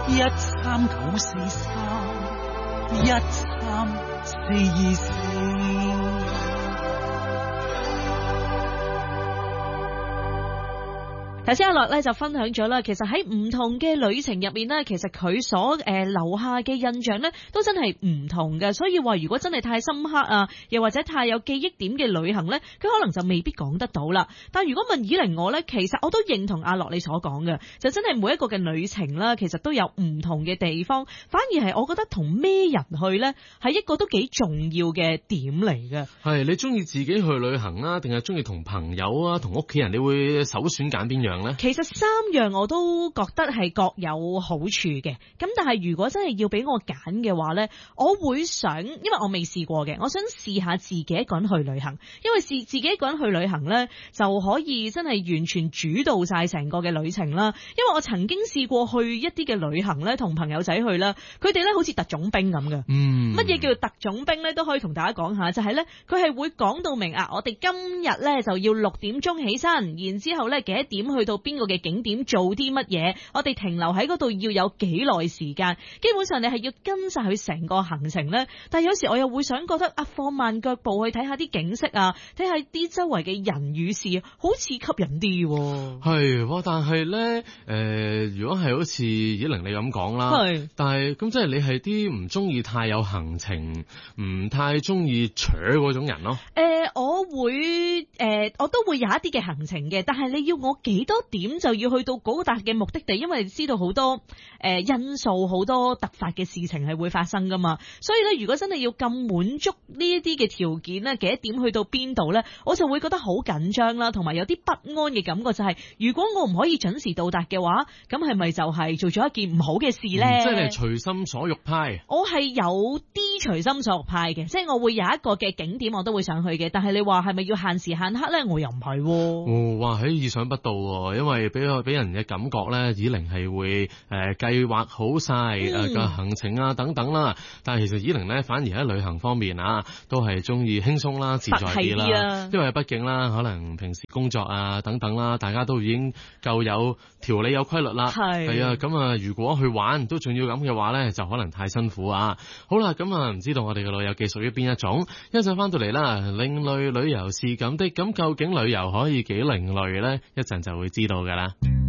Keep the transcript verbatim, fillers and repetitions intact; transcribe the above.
一三九四三一三四二四。 頭先阿樂咧就分享咗啦，其實喺唔同嘅旅程入面呢，其實佢所誒、呃、留下嘅印象呢，都真係唔同嘅。所以話如果真係太深刻啊，又或者太有記憶點嘅旅行呢，佢可能就未必講得到啦。但係如果問以玲我呢，其實我都認同阿樂你所講嘅，就真係每一個嘅旅程啦，其實都有唔同嘅地方，反而係我覺得同咩人去呢，係一個都幾重要嘅點嚟嘅。 係你中意自己去旅行啊，定係中意同朋友啊，同屋企人？你會首選揀邊樣？ 其實三樣我都覺得係各有好處嘅，咁但係如果真係要俾我揀嘅話呢，我會想，因為我未試過嘅，我想試下自己一個人去旅行，因為是自己一個人去旅行呢，就可以真係完全主導晒成個嘅旅程啦。因為我曾經試過去一啲嘅旅行呢，同朋友仔去啦，佢哋呢好似特種兵咁嘅。嗯，乜嘢叫做特種兵呢？都可以同大家講下，就係呢，佢係會講到明啊，我哋今日呢就要六點鐘起身，然之後呢幾多點去到邊個嘅景點做啲乜嘢，我哋停留喺嗰度要有幾耐時間，基本上你係要跟晒佢成個行程咧。但係有時我又會想覺得啊，放慢腳步去睇下啲景色啊，睇下啲周圍嘅人與事，好似吸引啲。 係，但係咧，誒、呃，如果係好似以玲你咁講啦，係，但係咁即係你係啲唔中意太有行程，唔太中意扯嗰種人咯。 誒、呃，我會誒、呃，我都會有一啲嘅行程嘅，但係你要我幾多點就要去到嗰個達嘅目的地，因為你知道好多誒、呃、因素，好多突發嘅事情係會發生噶嘛。所以咧，如果真係要咁滿足呢一啲嘅條件咧，幾多點去到邊度咧，我就會覺得好緊張啦，同埋有啲不安嘅感覺、就是，就係如果我唔可以準時到達嘅話，咁係咪就係做咗一件唔好嘅事咧、嗯？ 即係你係隨心所欲派。 我係有啲隨心所欲派嘅，即係我會有一個嘅景點我都會想去嘅，但係你話係咪要限時限刻咧？我又唔係、啊。 哦，哇，喺意想不到喎，因為俾我俾人嘅感覺咧，以玲係會誒、呃、計劃好晒誒個行程啊等等啦。但係其實以玲咧反而喺旅行方面啊，都係中意輕鬆啦、自在啲啦。啊、因為畢竟啦，可能平時工作啊等等啦，大家都已經夠有條理有規律啦。係係啊，咁啊，如果去玩都仲要咁嘅話咧，就可能太辛苦啊。好啦，咁啊，唔知道我哋嘅旅遊記屬於邊一種？一陣翻到嚟啦，另類旅遊是咁的，咁究竟旅遊可以幾另類咧？一陣就會知道噶啦。